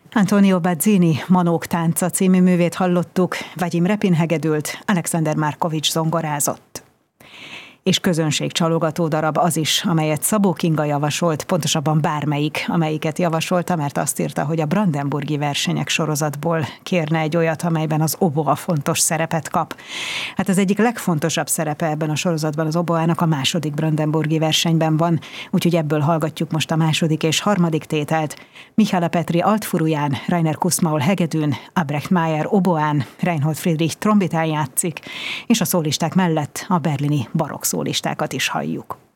Antonio Bazzini Manók tánca című művét hallottuk, Vagyim Repin hegedült, Alexander Markovics zongorázott. És közönségcsalogató darab az is, amelyet Szabó Kinga javasolt, pontosabban bármelyik, amelyiket javasolta, mert azt írta, hogy a brandenburgi versenyek sorozatból kérne egy olyat, amelyben az oboa fontos szerepet kap. Hát az egyik legfontosabb szerepe ebben a sorozatban az oboának a második brandenburgi versenyben van, úgyhogy ebből hallgatjuk most a második és harmadik tételt. Mihála Petri altfuruján, Rainer Kussmaul hegedűn, Albrecht Mayer oboán, Reinhold Friedrich trombitán játszik, és a szólisták mellett a berlini barokk szólistákat is halljuk.